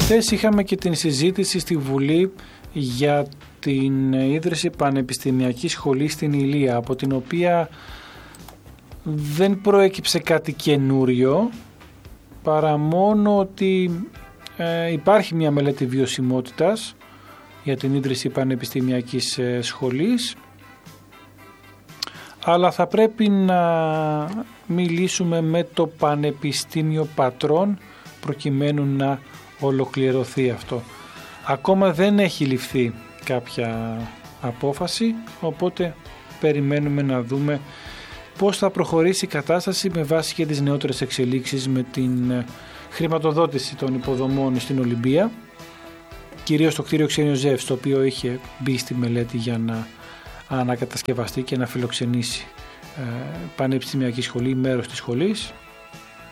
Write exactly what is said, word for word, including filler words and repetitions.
χθες είχαμε και την συζήτηση στη Βουλή για την ίδρυση πανεπιστημιακής σχολής στην Ηλία, από την οποία δεν προέκυψε κάτι καινούριο, παρά μόνο ότι ε, υπάρχει μια μελέτη βιωσιμότητας για την ίδρυση πανεπιστημιακής ε, σχολής, αλλά θα πρέπει να μιλήσουμε με το Πανεπιστήμιο Πατρών προκειμένου να ολοκληρωθεί αυτό. Ακόμα δεν έχει ληφθεί κάποια απόφαση, οπότε περιμένουμε να δούμε πώς θα προχωρήσει η κατάσταση με βάση και τις νεότερες εξελίξεις με την χρηματοδότηση των υποδομών στην Ολυμπία, κυρίως το κτίριο Ξένιο Ζεύς, το οποίο είχε μπει στη μελέτη για να ανακατασκευαστεί και να φιλοξενήσει ε, πανεπιστημιακή σχολή, μέρος της σχολής.